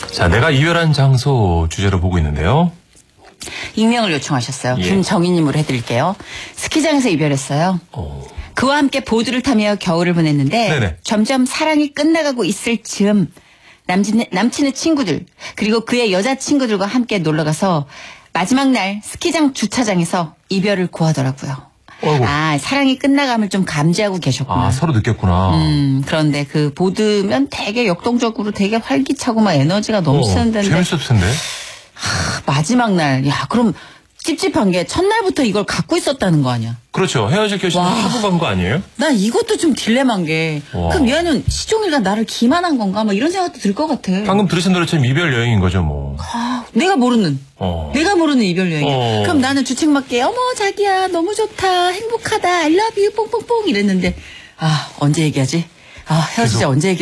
자, 내가 이별한 장소 주제로 보고 있는데요. 익명을 요청하셨어요. 예. 김정희님으로 해드릴게요. 스키장에서 이별했어요. 그와 함께 보드를 타며 겨울을 보냈는데 네네. 점점 사랑이 끝나가고 있을 즈음 남친의 친구들 그리고 그의 여자친구들과 함께 놀러가서 마지막 날 스키장 주차장에서 이별을 고하더라고요. 어이구. 아, 사랑이 끝나감을 좀 감지하고 계셨구나. 아, 서로 느꼈구나. 그런데 그 보드면 되게 역동적으로 되게 활기차고 막 에너지가 넘치는데 재밌었을 텐데. 마지막 날, 야, 그럼 찝찝한 게 첫날부터 이걸 갖고 있었다는 거 아니야? 그렇죠. 헤어질 결심을 와. 하고 간 거 아니에요? 나 이것도 좀 딜레마인 게, 와. 그럼 얘는 시종일가 나를 기만한 건가? 뭐 이런 생각도 들 것 같아. 방금 들으신 노래처럼 이별 여행인 거죠, 뭐. 아, 내가 모르는 이별 여행이야. 그럼 나는 주책맞게, 어머, 자기야, 너무 좋다, 행복하다, I love you, 뽕뽕뽕 이랬는데, 아, 언제 얘기하지? 아, 헤어지자, 계속. 언제 얘기